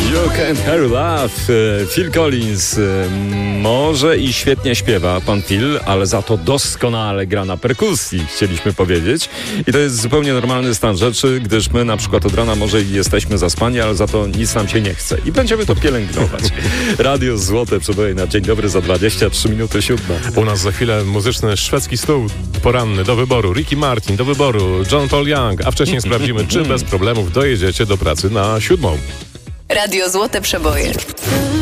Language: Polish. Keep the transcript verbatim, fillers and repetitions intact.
You Can't Hurry Love, Phil Collins. Może i świetnie śpiewa pan Phil, ale za to doskonale gra na perkusji, chcieliśmy powiedzieć. I to jest zupełnie normalny stan rzeczy, gdyż my na przykład od rana może i jesteśmy zaspani, ale za to nic nam się nie chce. I będziemy to pielęgnować. Radio Złote przeboje na dzień dobry za dwadzieścia trzy minuty siódma. U nas za chwilę muzyczny szwedzki stół poranny do wyboru. Ricky Martin do wyboru, John Paul Young, a wcześniej sprawdzimy, czy bez problemów dojedziecie do pracy na siódmą. Radio Złote Przeboje.